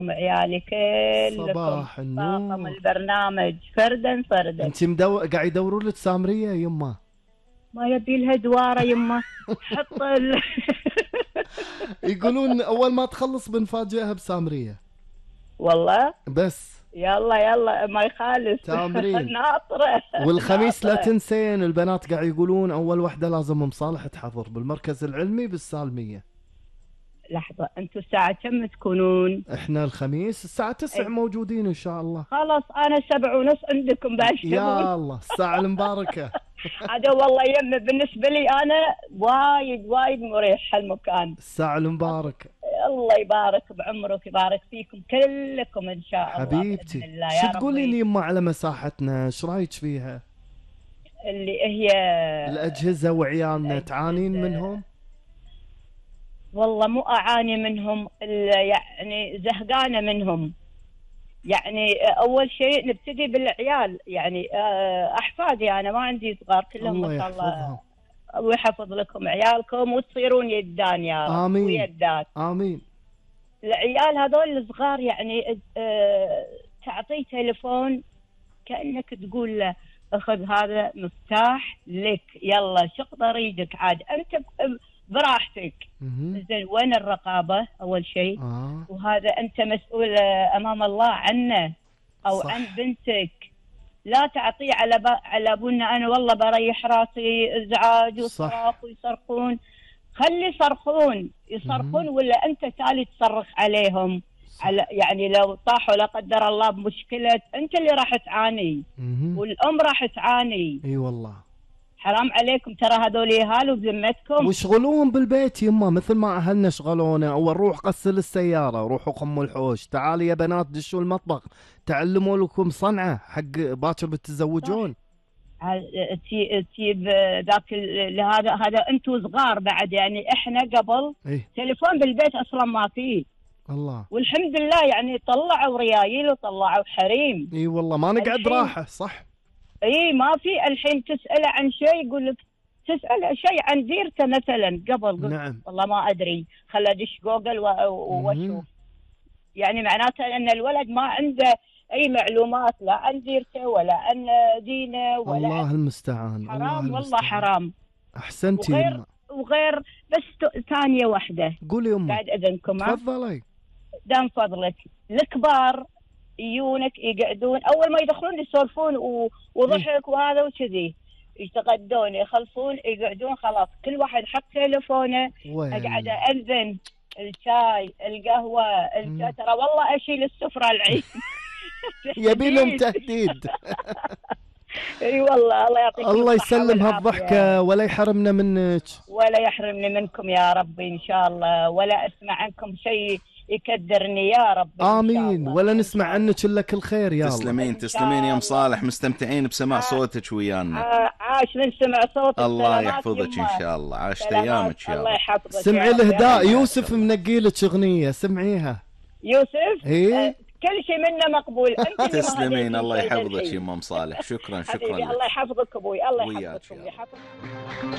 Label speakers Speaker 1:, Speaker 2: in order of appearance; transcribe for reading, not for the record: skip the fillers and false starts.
Speaker 1: عيالي كلكم،
Speaker 2: صباح
Speaker 1: طاقم
Speaker 2: النور.
Speaker 1: البرنامج فردا فردا.
Speaker 2: انت قاعد يدوروا لك سامريه يما؟
Speaker 1: ما يبي لها دواره يمه. حط
Speaker 2: يقولون اول ما تخلص بنفاجئها بسامريه.
Speaker 1: والله.
Speaker 2: بس
Speaker 1: يلا يلا ما يخالف.
Speaker 2: تامرين.
Speaker 1: ناطره.
Speaker 2: والخميس لا
Speaker 1: ناطره.
Speaker 2: تنسين، البنات قاعد يقولون اول وحده لازم ام صالح تحضر بالمركز العلمي بالسالميه.
Speaker 1: لحظه، انتم الساعه كم تكونون؟
Speaker 2: احنا الخميس الساعه 9
Speaker 1: اي
Speaker 2: موجودين ان شاء الله.
Speaker 1: خلاص، انا 7:30 عندكم بعد تبون.
Speaker 2: يا الله الساعه المباركه.
Speaker 1: هذا والله يمه بالنسبه لي انا وايد وايد مريح هالمكان.
Speaker 2: الساعه المباركه.
Speaker 1: الله يبارك بعمرك، يبارك فيكم كلكم ان شاء الله باذن
Speaker 2: حبيبتي،
Speaker 1: الله
Speaker 2: شو
Speaker 1: يا
Speaker 2: تقولين
Speaker 1: ربي.
Speaker 2: يما على مساحتنا؟ ايش رايك فيها؟
Speaker 1: اللي هي
Speaker 2: الاجهزه وعيالنا تعانين
Speaker 1: الأجهزة،
Speaker 2: منهم؟
Speaker 1: والله مو اعاني منهم، يعني زهقانه منهم. يعني اول شيء نبتدي بالعيال، يعني احفادي، انا ما عندي صغار كلهم
Speaker 2: الله
Speaker 1: ما شاء الله.
Speaker 2: يحفظهم.
Speaker 1: ويحفظ لكم عيالكم وتصيرون يدان يا رب
Speaker 2: امين
Speaker 1: ويدات.
Speaker 2: امين.
Speaker 1: العيال هذول الصغار يعني تعطيه تليفون كأنك تقول له اخذ هذا مفتاح لك، يلا شق طريقك عاد انت براحتك.
Speaker 2: مهم.
Speaker 1: زين، وين الرقابة اول شيء؟
Speaker 2: اه
Speaker 1: وهذا انت مسؤول امام الله عنه او عن
Speaker 2: صح.
Speaker 1: بنتك. لا تعطيه على ابونا انا والله بريح راسي، ازعاج
Speaker 2: صح.
Speaker 1: وصراخ ويصرخون. خلي يصرخون
Speaker 2: مهم.
Speaker 1: ولا انت تالي تصرخ عليهم.
Speaker 2: صح.
Speaker 1: يعني لو طاحوا لا قدر الله بمشكلة، انت اللي راح تعاني
Speaker 2: مهم.
Speaker 1: والام راح تعاني.
Speaker 2: اي والله.
Speaker 1: حرام عليكم، ترى هذول يهالوا بذمتكم.
Speaker 2: وشغلوهم بالبيت يما مثل ما اهلنا شغلونا. اول روح غسل السياره، روحوا خموا الحوش، تعالي يا بنات دشوا المطبخ، تعلموا لكم صنعه حق باكر
Speaker 1: صح.
Speaker 2: بتتزوجون.
Speaker 1: تجيب ذاك هذا انتم صغار بعد، يعني احنا قبل
Speaker 2: ايه
Speaker 1: تليفون بالبيت اصلا ما فيه.
Speaker 2: الله.
Speaker 1: والحمد لله يعني طلعوا ريايل وطلعوا حريم.
Speaker 2: اي والله ما نقعد
Speaker 1: الحين
Speaker 2: راحه. صح.
Speaker 1: اي ما في. الحين تسأله عن شيء يقول لك، تسأله شيء عن ديرته مثلا قبل قلت
Speaker 2: نعم.
Speaker 1: والله ما ادري، خل ادش جوجل واشوف.
Speaker 2: مهم.
Speaker 1: يعني معناته ان الولد ما عنده اي معلومات لا عن ديرته ولا عن دينه ولا عن.
Speaker 2: الله المستعان. الله
Speaker 1: حرام والله
Speaker 2: المستعان.
Speaker 1: حرام.
Speaker 2: احسنتي
Speaker 1: وغير
Speaker 2: يما.
Speaker 1: وغير بس ثانية واحدة
Speaker 2: قولي يما.
Speaker 1: بعد اذنكم.
Speaker 2: تفضلي.
Speaker 1: دام فضلك، الكبار يجونك يقعدون اول ما يدخلون يسولفون
Speaker 2: إيه؟
Speaker 1: وضحك وهذا وكذي، يتغدون يخلصون يقعدون خلاص كل واحد حط تليفونه. اقعد
Speaker 2: وين؟
Speaker 1: اذن الشاي القهوه ترى والله اشيل السفره العين.
Speaker 2: يبي لهم
Speaker 1: تهديد.
Speaker 2: تهديد.
Speaker 1: اي والله الله يعطيكم
Speaker 2: الله
Speaker 1: الصحه
Speaker 2: يسلم
Speaker 1: والعافيه
Speaker 2: هالضحكة ولا يحرمنا منك.
Speaker 1: ولا يحرمني منكم يا ربي ان شاء الله، ولا اسمع عنكم شيء يكدرني يا ربي ان شاء
Speaker 2: آمين.
Speaker 1: الله.
Speaker 2: ولا
Speaker 1: إن
Speaker 2: نسمع
Speaker 1: شاء الله.
Speaker 2: عنك إلا كل خير يا الله.
Speaker 3: تسلمين
Speaker 1: إن
Speaker 3: تسلمين يا
Speaker 1: شاء
Speaker 3: ام
Speaker 1: الله.
Speaker 3: صالح، مستمتعين بسماع صوتك ويانا.
Speaker 1: عاش من سمع صوتك.
Speaker 3: الله
Speaker 1: سلامات
Speaker 3: يحفظك ان
Speaker 1: يمه.
Speaker 3: شاء الله، عاشت
Speaker 1: سلامات.
Speaker 3: ايامك يا
Speaker 1: الله
Speaker 3: رب.
Speaker 1: يحفظك
Speaker 2: سمعي
Speaker 1: يا رب يا
Speaker 2: الهداء،
Speaker 1: رب.
Speaker 2: يوسف منقي لك أغنية سمعيها.
Speaker 1: يوسف
Speaker 2: إيه
Speaker 1: كل شيء منه مقبول. انت اللي ما
Speaker 3: تسلمين،
Speaker 1: هديتني
Speaker 3: الله
Speaker 1: شيء
Speaker 3: يحفظك
Speaker 1: للحين.
Speaker 3: يا ام صالح، شكرا شكرا
Speaker 1: حبيبي
Speaker 3: لك.
Speaker 1: الله يحفظك ابوي، الله
Speaker 3: وياك
Speaker 1: يحفظكم
Speaker 3: يا رب.
Speaker 1: ويحفظ.